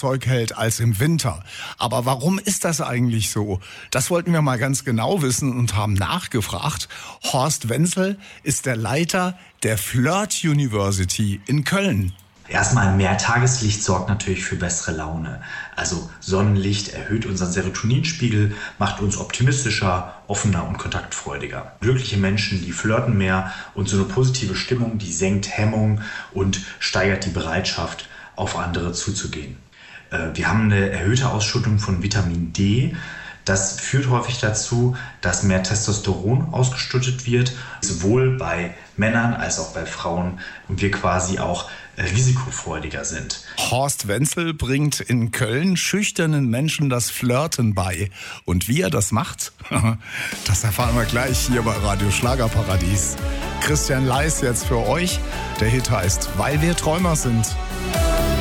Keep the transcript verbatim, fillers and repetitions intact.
Zeug hält als im Winter. Aber warum ist das eigentlich so? Das wollten wir mal ganz genau wissen und haben nachgefragt. Horst Wenzel ist der Leiter der Flirt University in Köln. Erstmal mehr Tageslicht sorgt natürlich für bessere Laune. Also Sonnenlicht erhöht unseren Serotoninspiegel, macht uns optimistischer, offener und kontaktfreudiger. Glückliche Menschen, die flirten mehr und so eine positive Stimmung, die senkt Hemmung und steigert die Bereitschaft, auf andere zuzugehen. Wir haben eine erhöhte Ausschüttung von Vitamin D. Das führt häufig dazu, dass mehr Testosteron ausgeschüttet wird, sowohl bei Männern als auch bei Frauen und wir quasi auch risikofreudiger sind. Horst Wenzel bringt in Köln schüchternen Menschen das Flirten bei. Und wie er das macht, das erfahren wir gleich hier bei Radio Schlagerparadies. Christian Leis jetzt für euch. Der Hit heißt Weil wir Träumer sind.